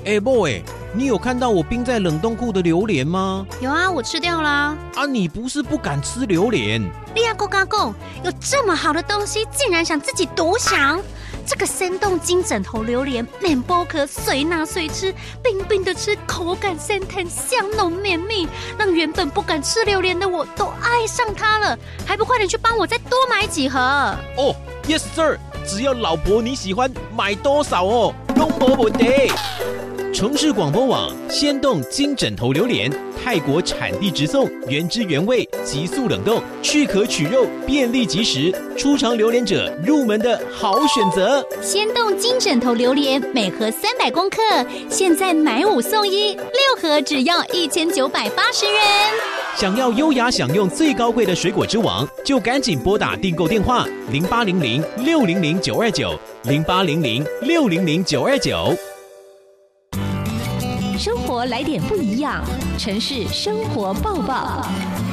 boy， 你有看到我冰在冷冻库的榴莲吗？ 有啊，我吃掉啦。 啊，你不是不敢吃榴莲？ 你还跟我讲，有这么好的东西，竟然想自己独享？这个生冻金枕头榴莲，面包壳随拿随吃，冰冰的吃，口感鲜甜，香浓绵密，让原本不敢吃榴莲的我都爱上它了。还不快点去帮我再多买几盒？ 哦 ，Yes sir， 只要老婆你喜欢，买多少哦，都没问题。城市广播网鲜冻金枕头榴莲，泰国产地直送，原汁原味，急速冷冻，去壳取肉，便利即食，初尝榴莲者入门的好选择。 鲜冻金枕头榴莲每盒300公克，现在买5送1，6盒只要1980元。 想要优雅享用最高贵的水果之王，就赶紧拨打订购电话0800-600-929，0800-600-929。 生活来点不一样，城市生活报报。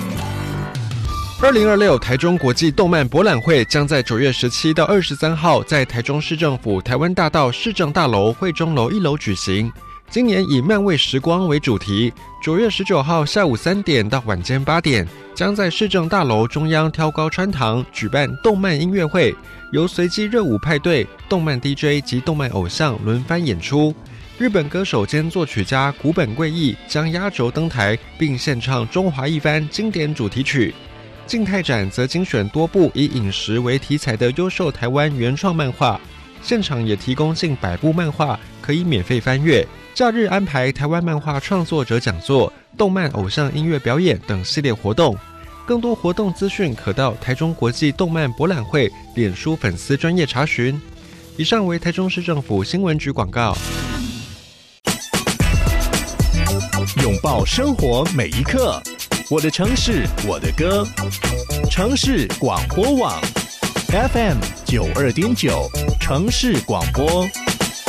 2026台中国际动漫博览会将在9月17到23号在台中市政府台湾大道市政大楼会中楼1楼举行。今年以漫味时光为主题，9月19号下午3点到晚间8点，将在市政大楼中央挑高川堂举办动漫音乐会，由随机热舞派对、动漫 DJ 及动漫偶像轮番演出。日本歌手兼作曲家古本贵义将压轴登台，并献唱中华一番经典主题曲。静态展则精选多部以饮食为题材的优秀台湾原创漫画，现场也提供近100部漫画可以免费翻阅。假日安排台湾漫画创作者讲座、动漫偶像音乐表演等系列活动。更多活动资讯可到台中国际动漫博览会脸书粉丝专页查询。以上为台中市政府新闻局广告。 拥抱生活每一刻，我的城市，我的歌。城市广播网 FM 92.9，城市广播。